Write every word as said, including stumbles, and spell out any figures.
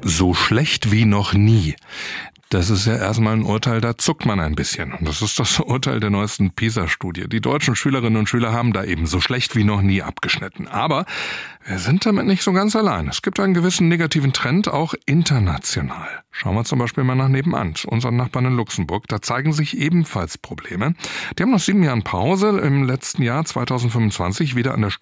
So schlecht wie noch nie. Das ist ja erstmal ein Urteil, da zuckt man ein bisschen. Und das ist das Urteil der neuesten PISA-Studie. Die deutschen Schülerinnen und Schüler haben da eben so schlecht wie noch nie abgeschnitten. Aber wir sind damit nicht so ganz allein. Es gibt einen gewissen negativen Trend, auch international. Schauen wir zum Beispiel mal nach nebenan, zu unseren Nachbarn in Luxemburg. Da zeigen sich ebenfalls Probleme. Die haben nach sieben Jahren Pause im letzten Jahr zweitausendfünfundzwanzig wieder an der